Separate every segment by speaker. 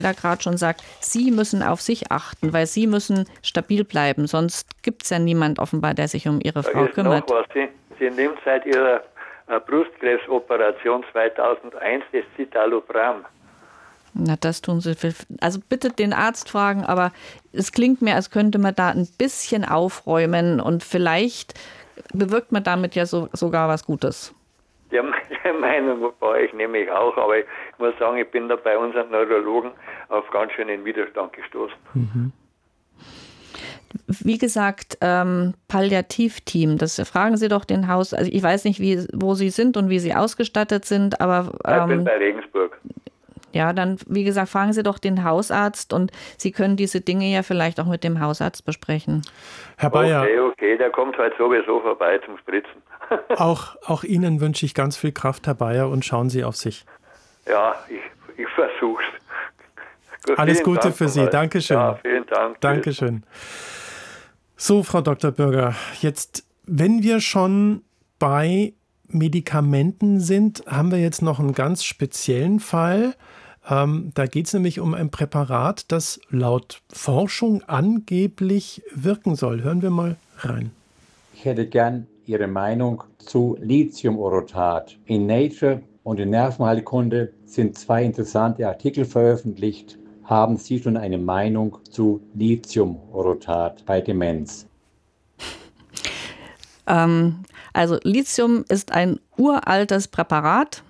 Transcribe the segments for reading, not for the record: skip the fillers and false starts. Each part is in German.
Speaker 1: da gerade schon sagt, Sie müssen auf sich achten, weil Sie müssen stabil bleiben. Sonst gibt es ja niemand offenbar, der sich um Ihre Frau kümmert.
Speaker 2: Noch was. Sie nimmt seit ihrer Brustkrebsoperation 2001 das Citalopram.
Speaker 1: Na, das tun Sie. Also bitte den Arzt fragen, aber es klingt mir, als könnte man da ein bisschen aufräumen und vielleicht bewirkt man damit ja sogar was Gutes.
Speaker 2: Die Meinung war ich nämlich auch, aber ich muss sagen, ich bin da bei unseren Neurologen auf ganz schönen Widerstand gestoßen.
Speaker 3: Mhm.
Speaker 1: Wie gesagt, Palliativteam, das fragen Sie doch den Haus, also ich weiß nicht, wo Sie sind und wie Sie ausgestattet sind, aber...
Speaker 2: ich bin bei Regensburg.
Speaker 1: Ja, dann, wie gesagt, fragen Sie doch den Hausarzt und Sie können diese Dinge ja vielleicht auch mit dem Hausarzt besprechen.
Speaker 3: Herr Bayer.
Speaker 2: Okay, der kommt halt sowieso vorbei zum Spritzen.
Speaker 3: Auch Ihnen wünsche ich ganz viel Kraft, Herr Bayer, und schauen Sie auf sich.
Speaker 2: Ja, ich versuch's. Gut,
Speaker 3: alles Gute Dank für Sie. Dankeschön.
Speaker 2: Ja, vielen Dank.
Speaker 3: Dankeschön. So, Frau Dr. Bürger, jetzt, wenn wir schon bei Medikamenten sind, haben wir jetzt noch einen ganz speziellen Fall. Da geht es nämlich um ein Präparat, das laut Forschung angeblich wirken soll. Hören wir mal rein.
Speaker 4: Ich hätte gern Ihre Meinung zu Lithium-Orotat. In Nature und in Nervenheilkunde sind 2 interessante Artikel veröffentlicht. Haben Sie schon eine Meinung zu Lithium-Orotat bei Demenz?
Speaker 1: Also Lithium ist ein uraltes Präparat.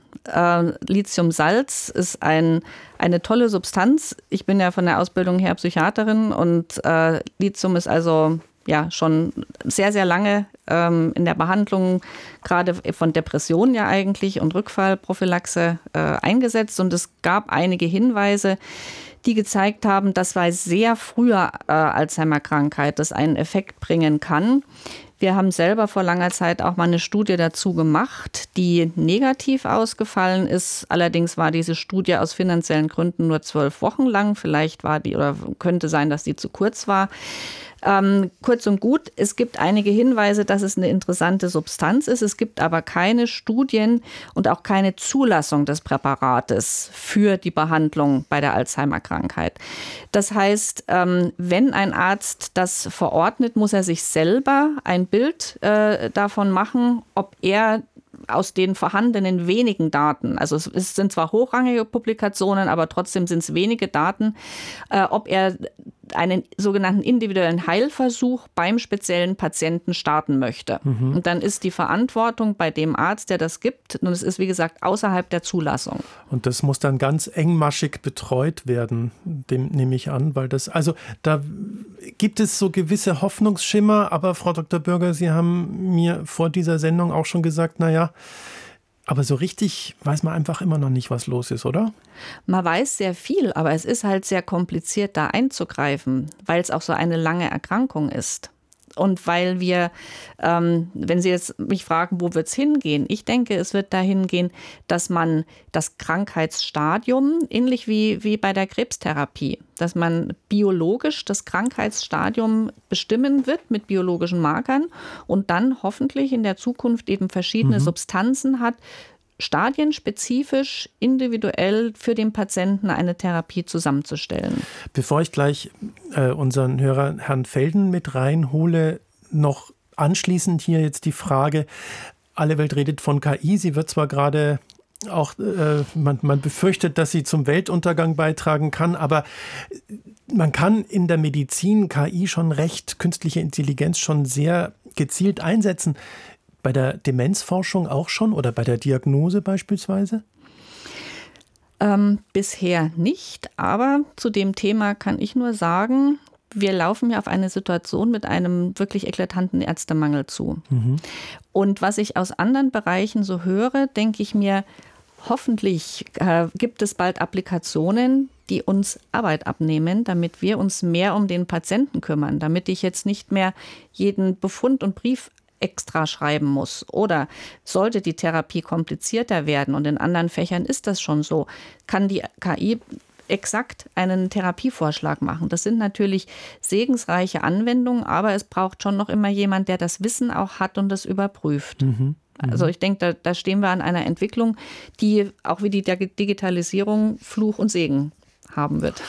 Speaker 1: Lithiumsalz ist eine tolle Substanz. Ich bin ja von der Ausbildung her Psychiaterin und Lithium ist also ja schon sehr, sehr lange in der Behandlung gerade von Depressionen ja eigentlich und Rückfallprophylaxe eingesetzt. Und es gab einige Hinweise, die gezeigt haben, dass bei sehr früher Alzheimer-Krankheit das einen Effekt bringen kann. Wir haben selber vor langer Zeit auch mal eine Studie dazu gemacht, die negativ ausgefallen ist. Allerdings war diese Studie aus finanziellen Gründen nur 12 Wochen lang. Vielleicht war die oder könnte sein, dass die zu kurz war. Kurz und gut, es gibt einige Hinweise, dass es eine interessante Substanz ist. Es gibt aber keine Studien und auch keine Zulassung des Präparates für die Behandlung bei der Alzheimer-Krankheit. Das heißt, wenn ein Arzt das verordnet, muss er sich selber ein Bild davon machen, ob er aus den vorhandenen wenigen Daten, also es sind zwar hochrangige Publikationen, aber trotzdem sind es wenige Daten, ob er einen sogenannten individuellen Heilversuch beim speziellen Patienten starten möchte. Mhm. Und dann ist die Verantwortung bei dem Arzt, der das gibt, und es ist, wie gesagt, außerhalb der Zulassung.
Speaker 3: Und das muss dann ganz engmaschig betreut werden, dem nehme ich an, weil also da gibt es so gewisse Hoffnungsschimmer, aber Frau Dr. Bürger, Sie haben mir vor dieser Sendung auch schon gesagt, naja, aber so richtig weiß man einfach immer noch nicht, was los ist, oder?
Speaker 1: Man weiß sehr viel, aber es ist halt sehr kompliziert, da einzugreifen, weil es auch so eine lange Erkrankung ist. Und weil wir, wenn Sie jetzt mich fragen, wo wird es hingehen? Ich denke, es wird dahin gehen, dass man das Krankheitsstadium, ähnlich wie bei der Krebstherapie, dass man biologisch das Krankheitsstadium bestimmen wird mit biologischen Markern und dann hoffentlich in der Zukunft eben verschiedene Substanzen hat, stadienspezifisch, individuell für den Patienten eine Therapie zusammenzustellen.
Speaker 3: Bevor ich gleich unseren Hörer Herrn Felden mit reinhole, noch anschließend hier jetzt die Frage, alle Welt redet von KI, sie wird zwar gerade auch, man befürchtet, dass sie zum Weltuntergang beitragen kann, aber man kann in der Medizin KI schon recht, künstliche Intelligenz schon sehr gezielt einsetzen. Bei der Demenzforschung auch schon oder bei der Diagnose beispielsweise?
Speaker 1: Bisher nicht, aber zu dem Thema kann ich nur sagen, wir laufen ja auf eine Situation mit einem wirklich eklatanten Ärztemangel zu. Mhm. Und was ich aus anderen Bereichen so höre, denke ich mir, hoffentlich gibt es bald Applikationen, die uns Arbeit abnehmen, damit wir uns mehr um den Patienten kümmern, damit ich jetzt nicht mehr jeden Befund und Brief extra schreiben muss. Oder sollte die Therapie komplizierter werden und in anderen Fächern ist das schon so, kann die KI exakt einen Therapievorschlag machen. Das sind natürlich segensreiche Anwendungen, aber es braucht schon noch immer jemand, der das Wissen auch hat und das überprüft. Also ich denke, da stehen wir an einer Entwicklung, die auch wie die Digitalisierung Fluch und Segen haben wird.